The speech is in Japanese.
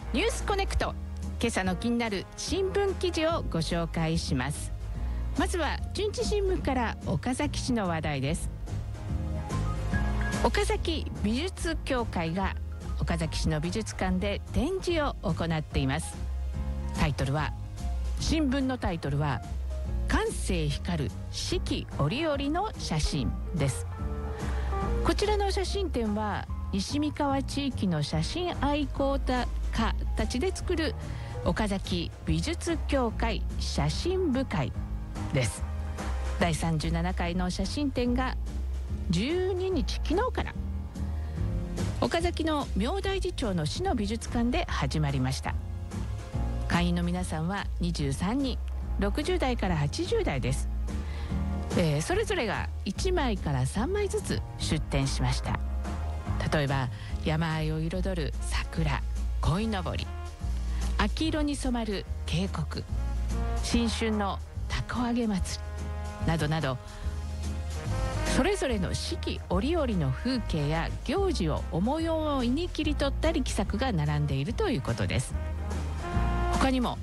ニュースコネクト、今朝の気になる新聞記事をご紹介します。まずは順次新聞から岡崎市の話題です。岡崎美術協会が岡崎市の美術館で展示を行っています。新聞のタイトルは感性光る四季折々の写真です。こちらの写真展は西三河地域の写真愛好家たちで作る岡崎美術協会写真部会です。第37回の写真展が12日、昨日から岡崎の明大寺町の市の美術館で始まりました。会員の皆さんは23人、60代から80代です。それぞれが1枚から3枚ずつ出展しました。例えば山あいを彩る桜、鯉のぼり、秋色に染まる渓谷、新春のたこ揚げ祭りなどなど、それぞれの四季折々の風景や行事を思い思いに切り取った力作が並んでいるということです。他にも